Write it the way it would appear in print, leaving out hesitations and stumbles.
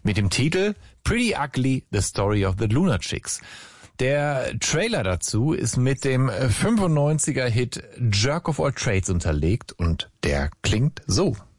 mit dem Titel Pretty Ugly, The Story of the Lunar Chicks. Der Trailer dazu ist mit dem 95er-Hit Jerk of All Trades unterlegt und der klingt so.